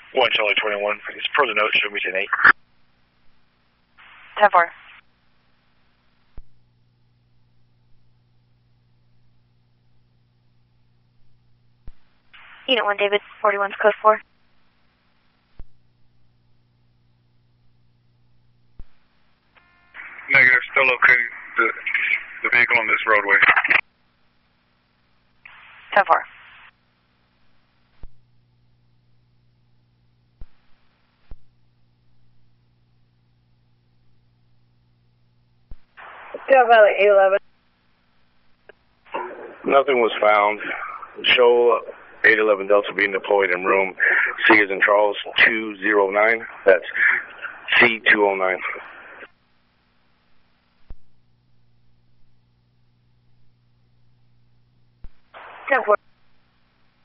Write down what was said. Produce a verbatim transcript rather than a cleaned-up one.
one Charlie twenty-one. It's per the note, show me ten eight. ten four. Unit one, David, forty-one's code four. Negative, still locating the, the vehicle on this roadway. ten four. Delta Valley eight eleven. Nothing was found. Show eight eleven Delta being deployed in room C as in Charles two oh nine. That's C two oh nine. ten four.